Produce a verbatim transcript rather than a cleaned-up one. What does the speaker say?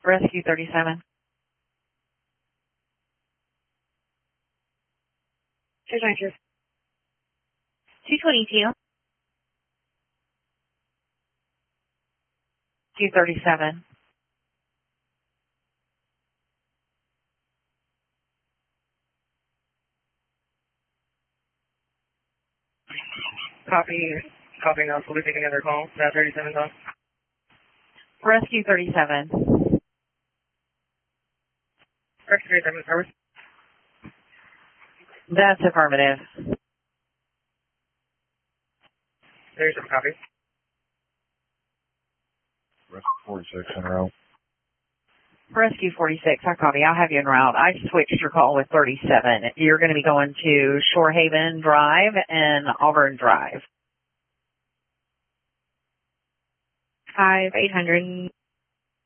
Rescue thirty-seven. two twenty-two. two twenty-two. two thirty-seven. Copy. Copy now. So we'll be taking another call. That thirty-seven on. Rescue thirty-seven. Rescue thirty-seven service. That's affirmative. thirty-seven copy. Rescue forty-six en route. Rescue forty-six, I copy. I'll have you en route. I switched your call with thirty-seven. You're going to be going to Shorehaven Drive and Auburn Drive. Five eight hundred.